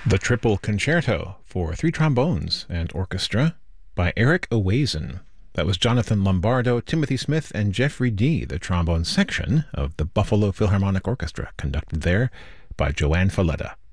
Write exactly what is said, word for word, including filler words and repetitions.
The Triple Concerto for Three Trombones and Orchestra by Eric Owazen. That was Jonathan Lombardo, Timothy Smith, and Jeffrey Dee, the trombone section of the Buffalo Philharmonic Orchestra, conducted there by Joanne Falletta.